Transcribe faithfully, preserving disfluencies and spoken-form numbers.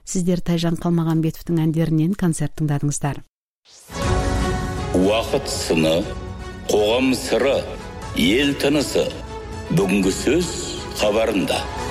Сіздер Тайжан Қалмағанбетовтың әндерінен концерт тыңдадыңыздар. Уақыт сыны, қоғам сыры, ел тынысы. Бүгінгі сөз хабарында.